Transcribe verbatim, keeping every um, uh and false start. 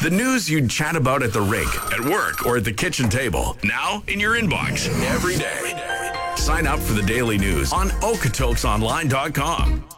The news you'd chat about at the rink, at work, or at the kitchen table. Now in your inbox every day. Sign up for the daily news on okotoksonline dot com.